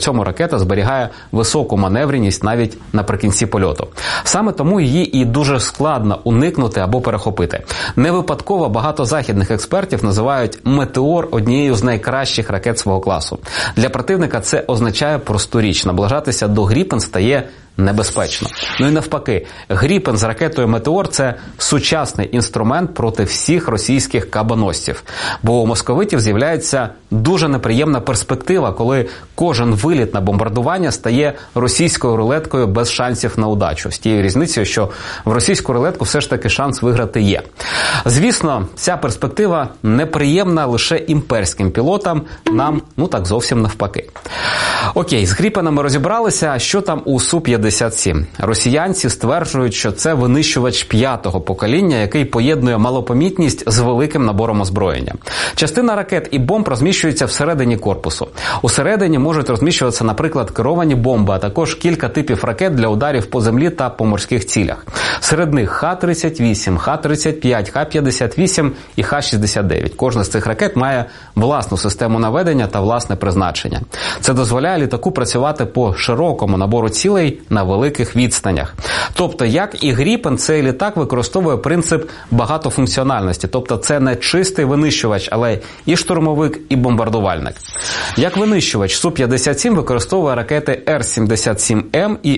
цьому ракета зберігає високу маневреність навіть наприкінці польоту. Саме тому її і дуже складно уникнути або перехопити. Не випадково багато західних експертів називають «Метеор» однією з найкращих ракет свого класу. Для противника це означає просту річ – наближатися до Гріпен стає небезпечно. Ну і навпаки, Гріпен з ракетою «Метеор» – це сучасний інструмент проти всіх російських кабаносців. Бо у московитів з'являється дуже неприємна перспектива, коли кожен виліт на бомбардування стає російською рулеткою без шансів на удачу. З тією різницею, що в російську рулетку все ж таки шанс виграти є. Звісно, ця перспектива неприємна лише імперським пілотам, нам, так зовсім навпаки. Окей, з Гріпенами розібралися, а що там у Су-57? Росіянці стверджують, що це винищувач 5-го покоління, який поєднує малопомітність з великим набором озброєння. Частина ракет і бомб розміщується всередині корпусу. Усередині можуть розміщуватися, наприклад, керовані бомби, а також кілька типів ракет для ударів по землі та по морських цілях. Серед них Х-38, Х-35, Х-58 і Х-69. Кожна з цих ракет має власну систему наведення та власне призначення. Це дозволяє літаку працювати по широкому набору цілей на великих відстанях. Тобто, як і Гріпен, цей літак використовує принцип багатофункціональності. Тобто, це не чистий винищувач, але і штурмовик, і бомбардувальник. Як винищувач, Су-57 використовує ракети Р-77М і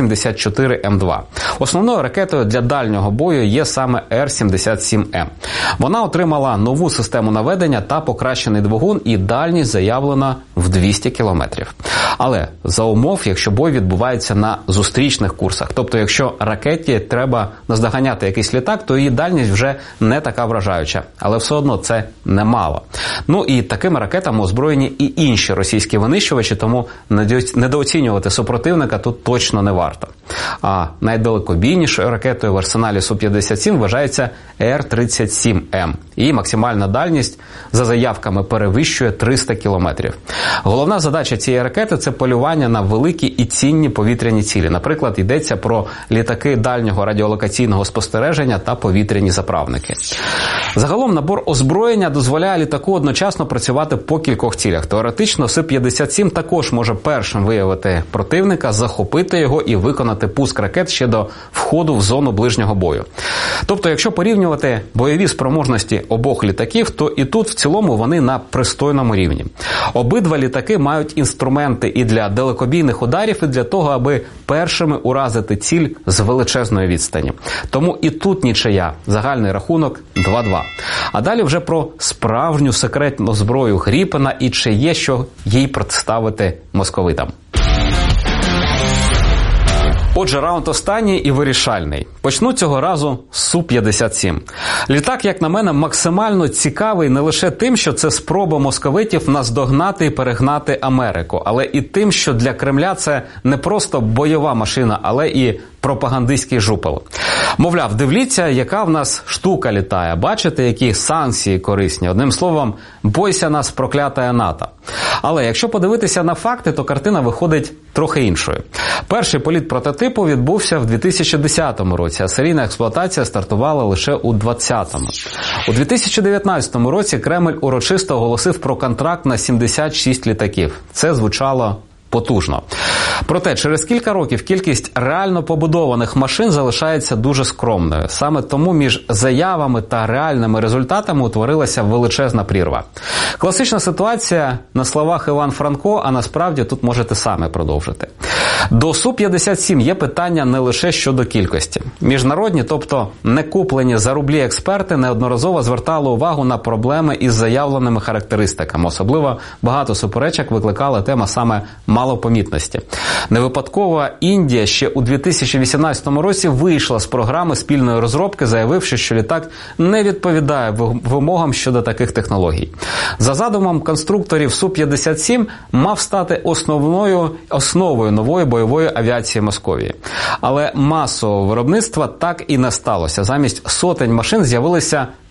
Р-74М2. Основною ракетою для дальнього бою є саме Р-77М. Вона отримала нову систему наведення та покращений двигун, і дальність заявлена в 200 кілометрів. Але за умов, якщо бой відбувається на зустрічних курсах. Тобто, якщо ракеті треба наздоганяти якийсь літак, то її дальність вже не така вражаюча. Але все одно це немало. І такими ракетами озброєні і інші російські винищувачі, тому недооцінювати супротивника тут точно не варто. А найдалекобійнішою ракетою в арсеналі Су-57 вважається Р-37М. Її максимальна дальність за заявками перевищує 300 кілометрів. Головна задача цієї ракети – це полювання на великі і цінні повітряні цілі. Наприклад, йдеться про літаки дальнього радіолокаційного спостереження та повітряні заправники. Загалом набор озброєння дозволяє літаку одночасно працювати по кількох цілях. Теоретично Су-57 також може першим виявити противника, захопити його і виконати пуск ракет ще до входу в зону ближнього бою. Тобто, якщо порівнювати бойові спроможності обох літаків, то і тут в цілому вони на пристойному рівні. Обидва літаки мають інструменти і для далекобійних ударів, і для того, аби першими уразити ціль з величезної відстані. Тому і тут нічия. Загальний рахунок 2-2. А далі вже про справжню секретну зброю Гріпена і чи є що їй представити московитам. Отже, раунд останній і вирішальний. Почну цього разу з Су-57. Літак, як на мене, максимально цікавий не лише тим, що це спроба московитів наздогнати і перегнати Америку, але і тим, що для Кремля це не просто бойова машина, але і пропагандистський жупел. Мовляв, дивіться, яка в нас штука літає, бачите, які санкції корисні. Одним словом, бойся нас, проклятая НАТО. Але якщо подивитися на факти, то картина виходить трохи іншою. Перший політ прототипу відбувся в 2010 році, а серійна експлуатація стартувала лише у 2020-му. У 2019 році Кремль урочисто оголосив про контракт на 76 літаків. Це звучало потужно. Проте, через кілька років кількість реально побудованих машин залишається дуже скромною. Саме тому між заявами та реальними результатами утворилася величезна прірва. Класична ситуація на словах Іван Франко, а насправді тут можете саме продовжити. До Су-57 є питання не лише щодо кількості. Міжнародні, тобто не куплені за рублі експерти, неодноразово звертали увагу на проблеми із заявленими характеристиками. Особливо багато суперечок викликала тема саме малопомітності. Не випадково Індія ще у 2018 році вийшла з програми спільної розробки, заявивши, що літак не відповідає вимогам щодо таких технологій. За задумом конструкторів Су-57 мав стати основою нової бойової авіації Московії. Але масового виробництва так і не сталося. Замість сотень машин з'явилися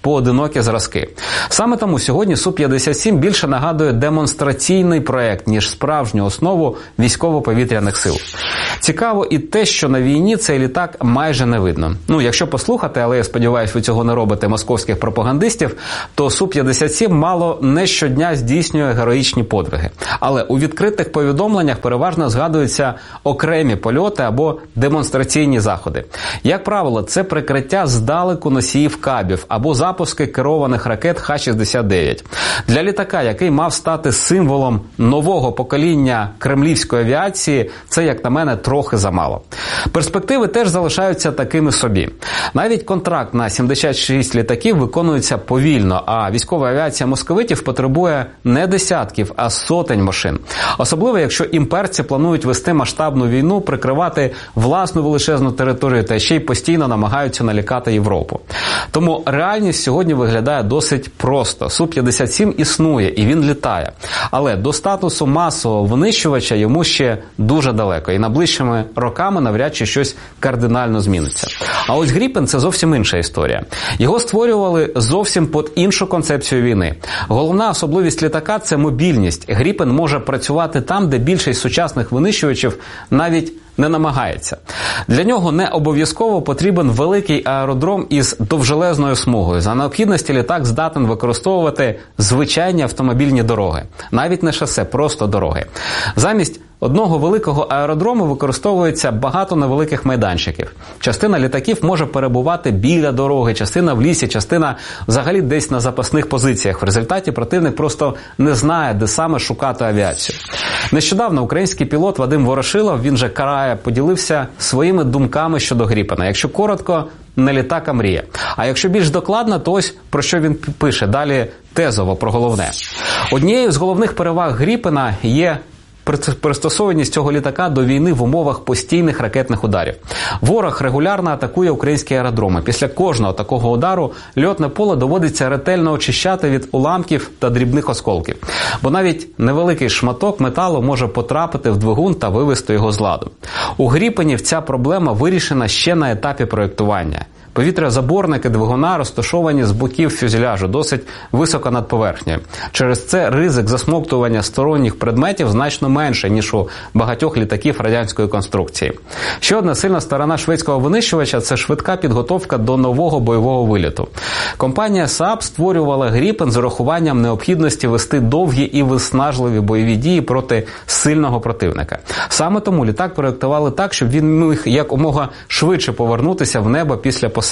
поодинокі зразки. Саме тому сьогодні Су-57 більше нагадує демонстраційний проект, ніж справжню основу військово-повітряних сил. Цікаво і те, що на війні цей літак майже не видно. Якщо послухати, але я сподіваюся, ви цього не робите, московських пропагандистів, то Су-57 мало не щодня здійснює героїчні подвиги. Але у відкритих повідомленнях переважно згадуються окремі польоти або демонстраційні заходи. Як правило, це прикриття здалеку носіїв кабів або запуски керованих ракет Х-69. Для літака, який мав стати символом нового покоління кремлівської авіації, це, як на мене, трохи замало. Перспективи теж залишаються такими собі. Навіть контракт на 76 літаків виконується повільно, а військова авіація московитів потребує не десятків, а сотень машин. Особливо, якщо імперці планують вести масштабну війну, прикривати власну величезну територію та ще й постійно намагаються налякати Європу. Тому реальність сьогодні виглядає досить просто. Су-57 існує і він літає. Але до статусу масового винищувача йому ще дуже далеко. І найближчими роками навряд чи щось кардинально зміниться. А ось Гріпен – це зовсім інша історія. Його створювали зовсім під іншу концепцію війни. Головна особливість літака – це мобільність. Гріпен може працювати там, де більшість сучасних винищувачів навіть не намагається. Для нього не обов'язково потрібен великий аеродром із довжелезною смугою. За необхідності літак здатен використовувати звичайні автомобільні дороги. Навіть не шосе, просто дороги. Замість одного великого аеродрому використовується багато невеликих майданчиків. Частина літаків може перебувати біля дороги, частина в лісі, частина взагалі десь на запасних позиціях. В результаті противник просто не знає, де саме шукати авіацію. Нещодавно український пілот Вадим Ворошилов, він же Карая, поділився своїми думками щодо Гріпена. Якщо коротко, не літак, а мрія. А якщо більш докладно, то ось про що він пише. Далі тезово про головне. Однією з головних переваг Гріпена є пристосованість цього літака до війни в умовах постійних ракетних ударів. Ворог регулярно атакує українські аеродроми. Після кожного такого удару льотне поле доводиться ретельно очищати від уламків та дрібних осколків. Бо навіть невеликий шматок металу може потрапити в двигун та вивести його з ладу. У Гріпенів ця проблема вирішена ще на етапі проєктування. Повітрязаборники двигуна розташовані з боків фюзеляжу, досить високо над поверхнею. Через це ризик засмоктування сторонніх предметів значно менше, ніж у багатьох літаків радянської конструкції. Ще одна сильна сторона шведського винищувача – це швидка підготовка до нового бойового виліту. Компанія Saab створювала Гріпен з урахуванням необхідності вести довгі і виснажливі бойові дії проти сильного противника. Саме тому літак проєктували так, щоб він міг якомога швидше повернутися в небо після посадки.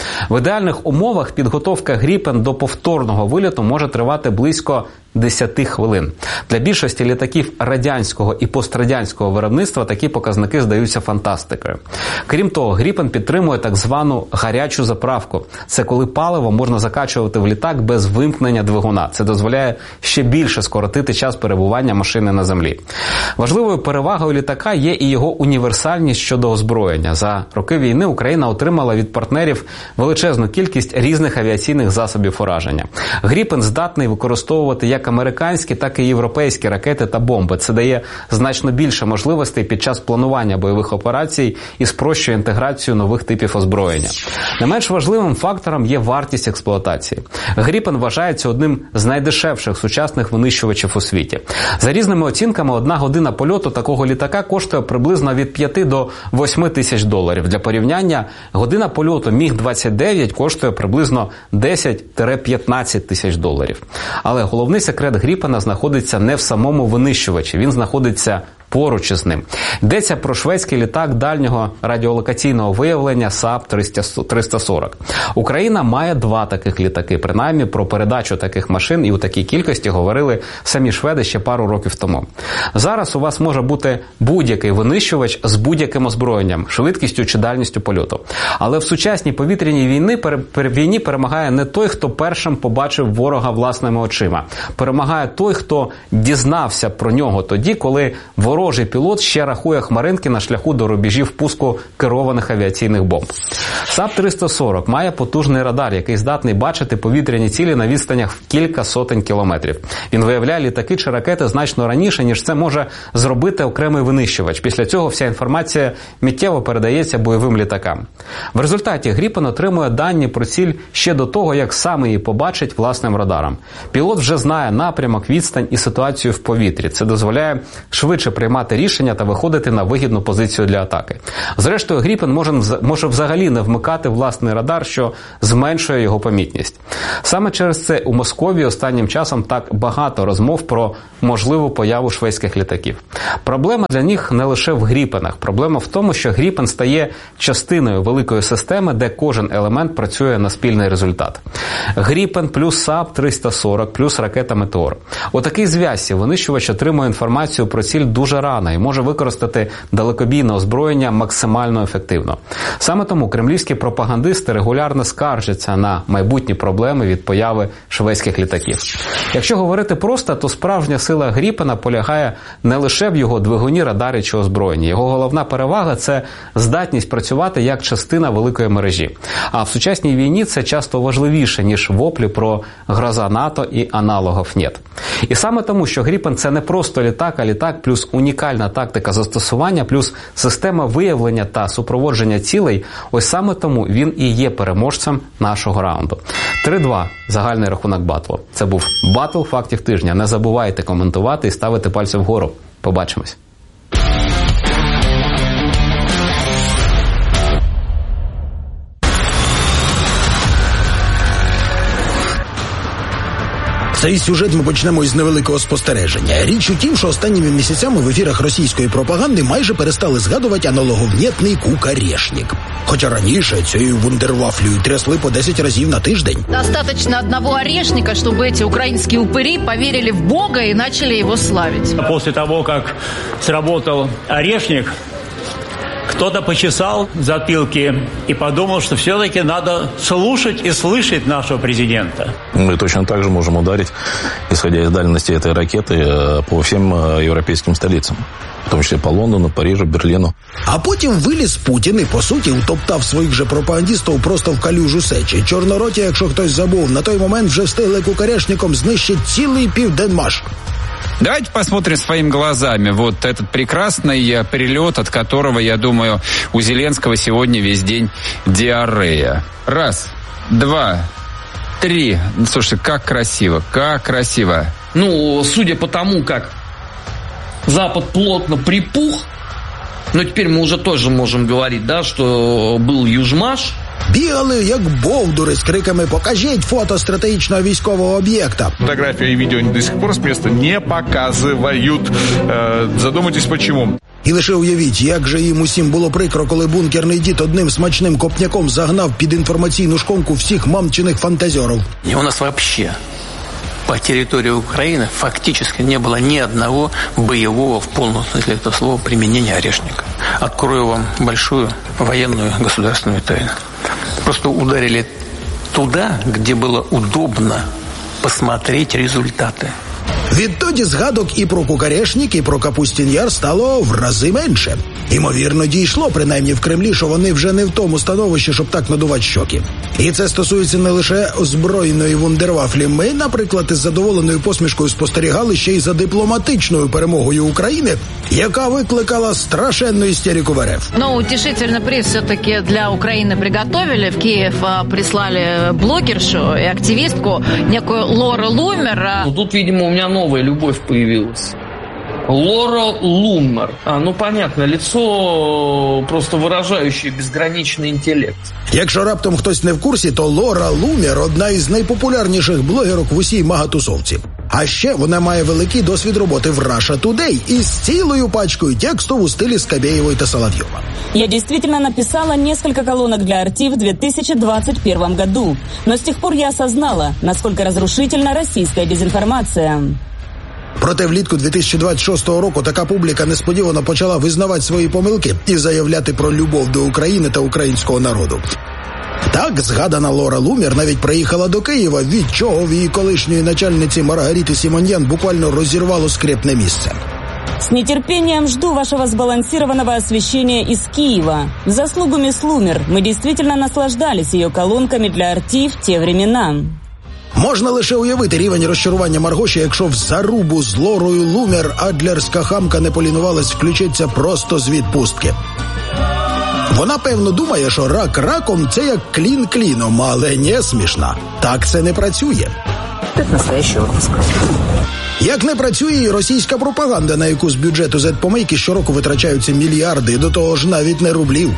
В ідеальних умовах підготовка Гріпен до повторного виліту може тривати близько 10 хвилин. Для більшості літаків радянського і пострадянського виробництва такі показники здаються фантастикою. Крім того, Гріпен підтримує так звану гарячу заправку. Це коли паливо можна закачувати в літак без вимкнення двигуна. Це дозволяє ще більше скоротити час перебування машини на землі. Важливою перевагою літака є і його універсальність щодо озброєння. За роки війни Україна отримала від партнерів величезну кількість різних авіаційних засобів ураження. Гріпен здатний використовувати як американські, так і європейські ракети та бомби. Це дає значно більше можливостей під час планування бойових операцій і спрощує інтеграцію нових типів озброєння. Не менш важливим фактором є вартість експлуатації. Гріпен вважається одним з найдешевших сучасних винищувачів у світі. За різними оцінками, 1 година польоту такого літака коштує приблизно від 5 до 8 тисяч доларів. Для порівняння, година польоту Міг-29 коштує приблизно 10-15 тисяч доларів. Але головний секрет Гріпена знаходиться не в самому винищувачі, він знаходиться поруч із ним. Йдеться про шведський літак дальнього радіолокаційного виявлення САП-340. Україна має 2 таких літаки. Принаймні про передачу таких машин і у такій кількості говорили самі шведи ще пару років тому. Зараз у вас може бути будь-який винищувач з будь-яким озброєнням, швидкістю чи дальністю польоту. Але в сучасній повітряній війні перемагає не той, хто першим побачив ворога власними очима. Перемагає той, хто дізнався про нього тоді, коли ворог ворожий пілот ще рахує хмаринки на шляху до рубежів пуску керованих авіаційних бомб. САП-340 має потужний радар, який здатний бачити повітряні цілі на відстанях в кілька сотень кілометрів. Він виявляє літаки чи ракети значно раніше, ніж це може зробити окремий винищувач. Після цього вся інформація миттєво передається бойовим літакам. В результаті Гріпен отримує дані про ціль ще до того, як сам її побачить власним радаром. Пілот вже знає напрямок, відстань і ситуацію в повітрі. Це дозволяє швидше приймати рішення та виходити на вигідну позицію для атаки. Зрештою, Гріпен може взагалі не вмикати власний радар, що зменшує його помітність. Саме через це у Москві останнім часом так багато розмов про можливу появу шведських літаків. Проблема для них не лише в Гріпенах. Проблема в тому, що Гріпен стає частиною великої системи, де кожен елемент працює на спільний результат. Гріпен плюс САП-340 плюс ракета «Метеор». У такій зв'язці винищувач отримує інформацію про ціль дуже рано і може використати далекобійне озброєння максимально ефективно. Саме тому кремлівські пропагандисти регулярно скаржаться на майбутні проблеми від появи шведських літаків. Якщо говорити просто, то справжня сила Гріпена полягає не лише в його двигуні, радарі чи озброєнні. Його головна перевага – це здатність працювати як частина великої мережі. А в сучасній війні це часто важливіше, ніж воплі про «гроза НАТО» і аналогів нет. І саме тому, що Гріпен – це не просто літак, а літак плюс унікальна тактика застосування, плюс система виявлення та супроводження цілей, ось саме тому він і є переможцем нашого раунду. 3-2 – загальний рахунок батлу. Це був батл фактів тижня. Не забувайте коментувати і ставити пальці вгору. Побачимось. Цей сюжет ми почнемо із невеликого спостереження. Річ у тім, що останніми місяцями в ефірах російської пропаганди майже перестали згадувати аналоговнєтний кукарешник. Хоча раніше цією вундервафлею трясли по 10 разів на тиждень. Достаточно одного орешника, чтобы эти украинские упыри поверили в Бога и начали его славить. После того, как сработал орешник, кто-то почесал затылки и подумал, что все-таки надо слушать и слышать нашего президента. Мы точно так же можем ударить, исходя из дальности этой ракеты, по всем европейским столицам. В тому числі по Лондону, Парижу, Берліну. А потім виліз Путін і, по суті, втоптав своїх же пропагандистів просто в калюжу сечі. Чорнороті, якщо хтось забув, на той момент вже встигли кукарешником знищити цілий Південмаш. Давайте посмотрим своими глазами вот этот прекрасный перелет, от которого, я думаю, у Зеленского сегодня весь день диарея. 1, 2, 3. Слушай, как красиво, как красиво. Ну, судя по тому, как Запад плотно припух, но теперь мы уже тоже можем говорить, да, что был Южмаш. Бігали, як бовдури, з криками «Покажіть фото стратегічного військового об'єкта». Фотография и видео до сих пор с места не показывают. Задумайтесь, почему. І лише уявіть, як же їм усім було прикро, коли бункерний дід одним смачним копняком загнав під інформаційну шконку всіх мамчиних фантазерів. И у нас вообще по территории Украины фактически не было ни одного боевого, в полном смысле этого слова, применения орешника. Открою вам большую военную государственную тайну. Просто ударили туда, где было удобно посмотреть результаты. Відтоді згадок і про Кукарешник, і про Капустін Яр стало в рази менше. Ймовірно, дійшло, принаймні в Кремлі, що вони вже не в тому становищі, щоб так надувати щоки. І це стосується не лише озброєної вундервафлі. Ми, наприклад, із задоволеною посмішкою спостерігали ще й за дипломатичною перемогою України, яка викликала страшенну істерику в РФ. Но утешительный приз все-таки для Украины приготовили. В Киев прислали блогершу и активистку, некую Лору Лумер. Ну, тут, видимо, у меня новая любовь появилась. Лора Лумер. Ну понятно, лицо просто выражающее безграничный интеллект. Якщо раптом хтось не в курсі, то Лора Лумер – одна із найпопулярніших блогерок в усій магатусовці. А ще вона має великий досвід роботи в Russia Today із цілою пачкою тексту у стилі Скабєєвої та Соловйова. Я действительно написала несколько колонок для RT в 2021 году. Но с тех пор я осознала, насколько разрушительна российская дезинформация. Проте влітку 2026 року така публіка несподівано почала визнавати свої помилки і заявляти про любов до України та українського народу. Так, згадана Лора Лумер навіть приїхала до Києва, від чого в її колишньої начальниці Маргарити Сімоньян буквально розірвало скрепне місце. С нетерпением жду вашего сбалансированного освещения из Киева. В заслугу мисс Лумер мы действительно наслаждались ее колонками для RT в те времена. Можна лише уявити рівень розчарування Маргоші, якщо в зарубу з Лорою Лумер адлерська хамка не полінувалась включитися просто з відпустки. Вона, певно, думає, що рак раком – це як клін кліном, але не смішна. Так це не працює. Це настоящий розказ. Як не працює і російська пропаганда, на яку з бюджету зетпомийки щороку витрачаються мільярди, до того ж навіть не рублів.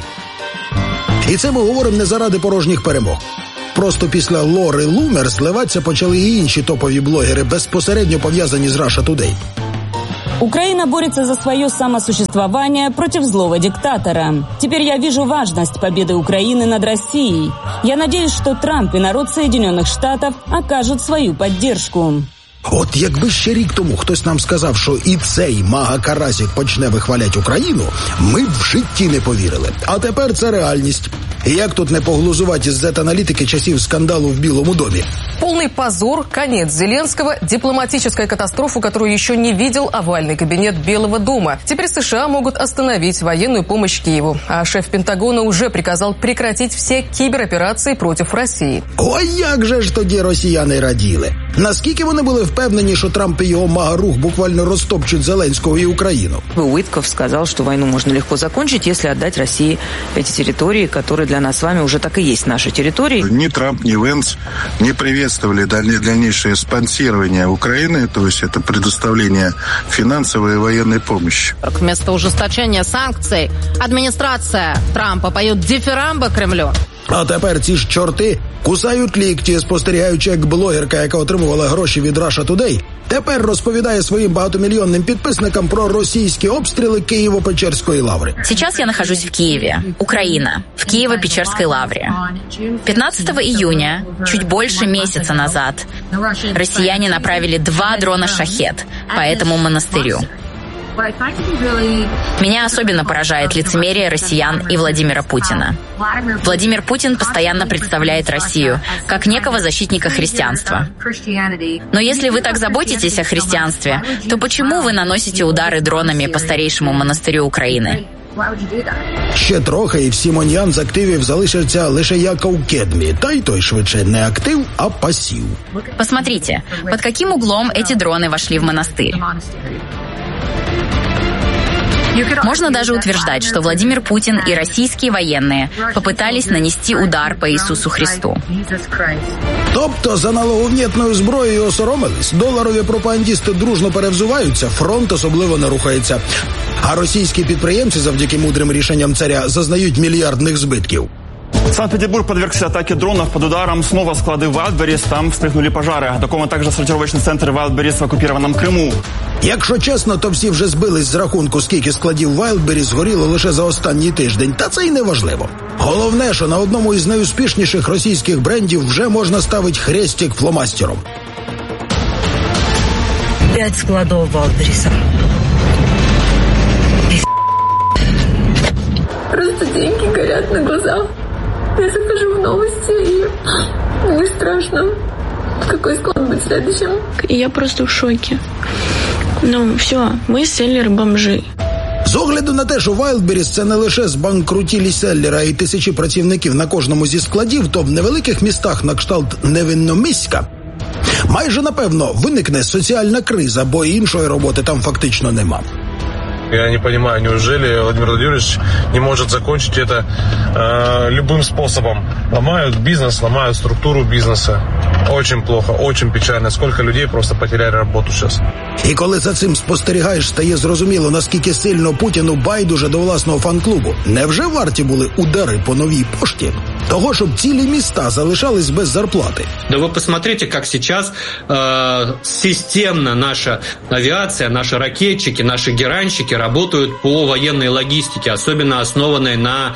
І це ми говоримо не заради порожніх перемог. Просто після Лори Лумер зливатися почали і інші топові блогери, безпосередньо пов'язані з Russia Today. Украина борется за свое самосуществование против злого диктатора. Теперь я вижу важность победы Украины над Россией. Я надеюсь, что Трамп и народ Соединенных Штатов окажут свою поддержку. От якби ще рік тому хтось нам сказав, що і цей мага-карасік почне вихвалять Україну, ми б в житті не повірили. А тепер це реальність. І як тут не поглузувати із зет-аналітики часів скандалу в Білому домі? Полный позор, конец Зеленского, дипломатическая катастрофа, которую еще не видел овальный кабинет Белого дома. Теперь США могут остановить военную помощь Киеву. А шеф Пентагона уже приказал прекратить все кибероперации против России. Ой, як же ж тоді росіяни раділи? Наскільки вони були впевнені, що Трамп і його мага-рух буквально розтопчуть Зеленського і Україну? Уитков сказал, что войну можно легко закончить, если отдать России эти территории, которые для нас с вами уже так и есть наши территории. Ни Трамп, ни Венс не приветствовали дальнейшее спонсирование Украины, то есть это предоставление финансовой и военной помощи. Вместо ужесточения санкций администрация Трампа поет дифирамбы Кремлю. А тепер ці ж чорти кусають лікті, спостерігаючи, як блогерка, яка отримувала гроші від Russia Today, тепер розповідає своїм багатомільйонним підписникам про російські обстріли Києво-Печерської лаври. Сейчас я нахожусь в Киеве, Украина, в Киево-Печерской лавре. 15 июня, чуть больше месяца назад, россияне направили 2 дрона «Шахед» по этому монастырю. Меня особенно поражает лицемерие россиян и Владимира Путина. Владимир Путин постоянно представляет Россию как некого защитника христианства. Но если вы так заботитесь о христианстве, то почему вы наносите удары дронами по старейшему монастырю Украины? Ще трохи, і в Сімоньян з активів залишиться лише Яков Кедмі, та й той швидше не актив, а пасів. Посмотрите, под каким углом эти дроны вошли в монастырь. Можно даже утверждать, что Владимир Путин и российские военные попытались нанести удар по Иисусу Христу. Тобто за налоговнєтною зброєю осоромились, доларові пропагандісти дружно перевзуваються, фронт особливо не рухається. А російські підприємці завдяки мудрим рішенням царя зазнають мільярдних збитків. Санкт-Петербург подвергся атаке дронов под ударом. Снова склады Wildberries. Там вспыхнули пожары. Документ также сортировочный центр Wildberries в оккупированном Крыму. Якщо чесно, то всі вже збились з рахунку, скільки складів Wildberries згоріло лише за останній тиждень. Та це й не важливо. Головне, що на одному із найуспішніших російських брендів вже можна ставити хрестик фломастером. 5 складов Wildberries. Просто деньги горят на глазах. Я захожу в новости, и мне страшно. Какой склад будет следующим? И я просто в шоке. Ну, все, мы селлеры-бомжи. З огляду на те, що Wildberries – це не лише збанкрутілі селлера і тисячі працівників на кожному зі складів, то в невеликих містах на кшталт Невинномиська майже напевно виникне соціальна криза, бо іншої роботи там фактично нема. Я не понимаю, неужели Владимир Владимирович не может закончить это любым способом? Ломают бизнес, ломают структуру бизнеса. Очень плохо, очень печально. Сколько людей просто потеряли работу сейчас. І коли за цим спостерігаєш, стає зрозуміло, наскільки сильно Путіну байдуже до власного фан-клубу. Невже варті були удари по новій пошті? Того, щоб цілі міста залишались без зарплати. Да вы посмотрите, как сейчас системно наша авиация, наши ракетчики, наши геранщики работают по военной логистике, особенно основанной на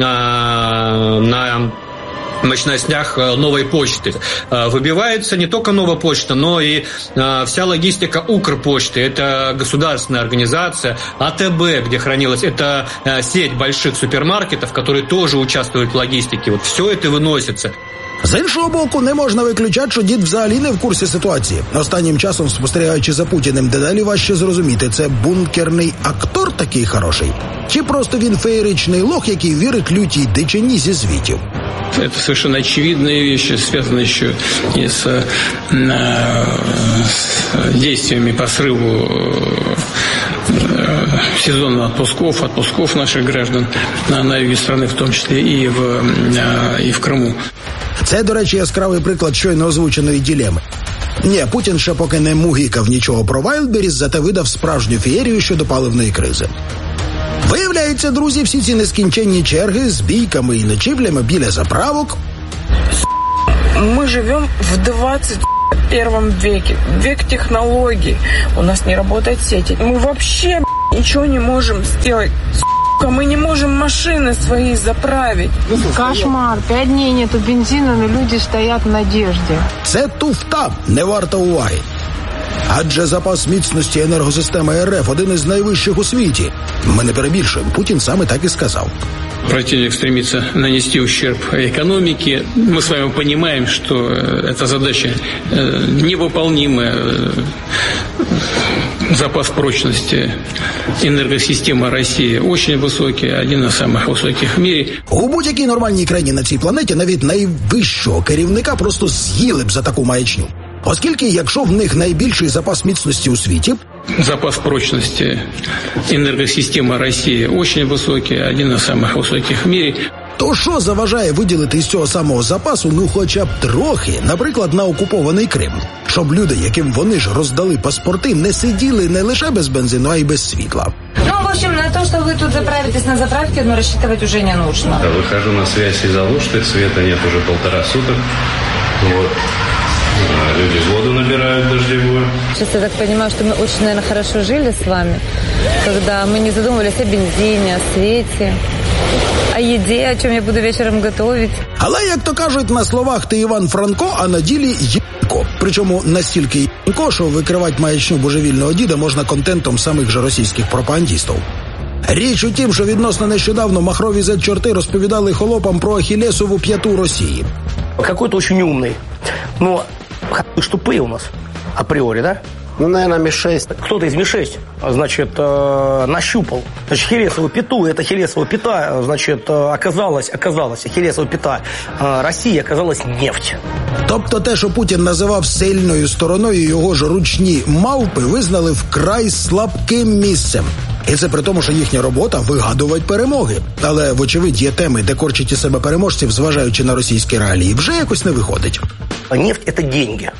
мощностях новой почты. Выбивается не только новая почта, но и вся логистика Укрпочты. Это государственная организация. АТБ, где хранилась, это сеть больших супермаркетов, которые тоже участвуют в логистике. Вот все это выносится. З іншого боку, не можна виключати, що дід взагалі не в курсі ситуації. Останнім часом, спостерігаючи за Путіним, дедалі важче зрозуміти, це бункерний актор такий хороший? Чи просто він феєричний лох, який вірить лютій дичині зі звітів? Это совершенно очевидные вещи, связаны еще и с действиями по срыву сезонных отпусков наших граждан на юге страны, в том числе и в Крыму. Це, до речі, яскравий приклад щойно озвученої ділеми. Ні, Путін ще поки не мугікав нічого про Вайлдберріс, зате видав справжню феєрію щодо паливної кризи. Виявляється, друзі, всі ці нескінченні черги з бійками і ночівлями біля заправок. Мы живем в 21 веке, век технологий. У нас не работают сети. Мы вообще ничего не можем сделать. Мы не можем машины свои заправить. Кошмар. 5 дней нету бензина, но люди стоят в надежде. Це туфта, не варта уваги. Адже запас міцності енергосистеми РФ один із найвищих у світі. Ми не перебільшуємо, Путін саме так і сказав. Противник стремится нанести ущерб экономике. Мы с вами понимаем, что эта задача невыполнимая. Запас прочности энергосистемы России очень высокий, один из самых высоких в мире. У будь-якій нормальній країні на цій планеті навіть найвищого керівника просто з'їли б за таку маячню. Оскільки, якщо в них найбільший запас міцності у світі... Запас прочности энергосистемы России очень высокий, один из самых высоких в мире. То що заважає виділити із цього самого запасу, ну хоча б трохи, наприклад, на окупований Крим? Щоб люди, яким вони ж роздали паспорти, не сиділи не лише без бензину, а й без світла. Ну, в общем, на то, что вы тут заправитесь на заправке, но рассчитывать уже не нужно. Да, выхожу на связь из Алушты, света нет уже 1,5 суток. Вот. Люди воду набирают дождевую. Сейчас я так понимаю, что мы очень, наверное, хорошо жили с вами, когда мы не задумывались о бензине, о свете, о еде, о чем я буду вечером готовить. Але, як то кажуть, на словах ти Іван Франко, а на ділі єнко. Причому настільки єнко, що викривати маячню божевільного діда можна контентом самих же російських пропагандістів. Річ у тім, що відносно нещодавно махрові зет-чорти розповідали холопам про ахілесову п'яту Росії. Какой-то очень умный, но тупые у нас априори, да? Ну, наверное, Ми-6. Кто-то из Ми-6, значит, нащупал. Значит, ахиллесову пяту, это ахиллесова пята, значит, оказалась ахиллесова пята Росії, оказалась нефть. Тобто те, що Путін називав сильною стороною, його ж ручні мавпи визнали вкрай слабким місцем. І це при тому, що їхня робота – вигадувати перемоги. Але, вочевидь, є теми, де корчить із себе переможців, зважаючи на російські реалії, вже якось не виходить. Нефть – это деньги.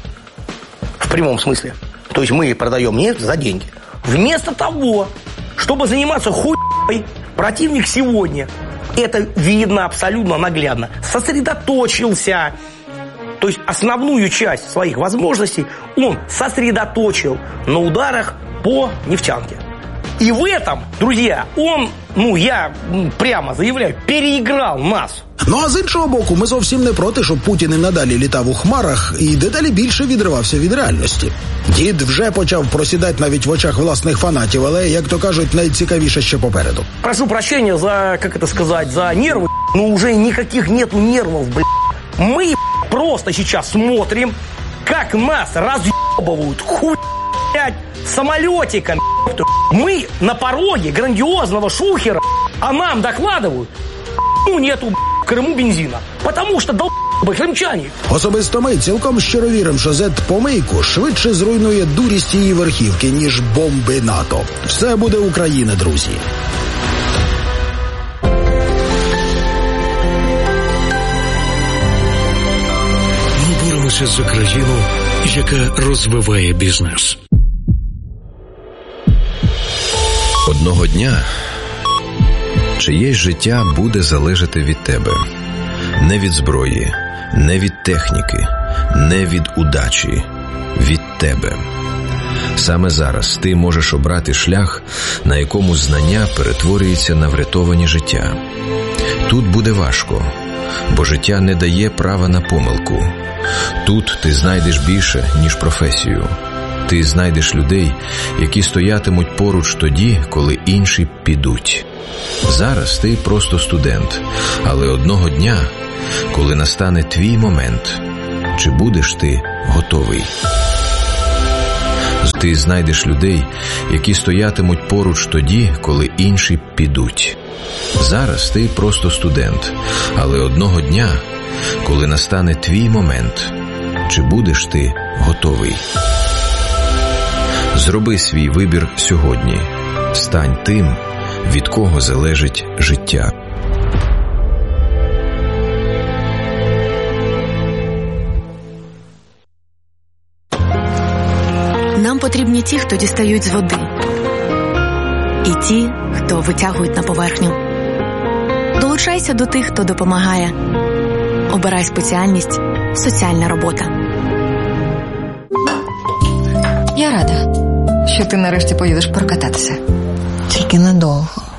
В прямом смысле. То есть мы продаем нефть за деньги. Вместо того, чтобы заниматься хуйней, противник сегодня, это видно абсолютно наглядно, сосредоточился. То есть основную часть своих возможностей он сосредоточил на ударах по нефтянке. И в этом, друзья, он, я прямо заявляю, переиграл нас. Ну а з іншого боку, ми зовсім не проти, щоб Путін і надалі літав у хмарах і дедалі більше відривався від реальності. Дід вже почав просідати навіть в очах власних фанатів, але, як то кажуть, найцікавіше ще попереду. Прошу прощения за, за нервы, но уже никаких нету нервов, Мы просто сейчас смотрим, как нас разъебывают, самолетиком. Мы на пороге грандиозного шухера, а нам докладывают, нету в Криму бензина. Потому что кримчані. Особисто ми цілком щиро віримо, що зет-помийку швидше зруйнує дурість її верхівки, ніж бомби НАТО. Все буде Україна, друзі. Ми боремося за країну, яка розвиває бізнес. Одного дня чиєсь життя буде залежати від тебе. Не від зброї, не від техніки, не від удачі, від тебе. Саме зараз ти можеш обрати шлях, на якому знання перетворюється на врятовані життя. Тут буде важко, бо життя не дає права на помилку. Тут ти знайдеш більше, ніж професію. Ти знайдеш людей, які стоятимуть поруч тоді, коли інші підуть. Зараз ти просто студент, але одного дня коли настане твій момент, чи будеш ти готовий? Ти знайдеш людей, які стоятимуть поруч тоді, коли інші підуть. Зараз ти просто студент, але одного дня, коли настане твій момент, чи будеш ти готовий? Зроби свій вибір сьогодні. Стань тим, від кого залежить життя. Нам потрібні ті, хто дістають з води. І ті, хто витягують на поверхню. Долучайся до тих, хто допомагає. Обирай спеціальність «Соціальна робота». Я рада, що ти нарешті поїдеш прокататися. Тільки недовго.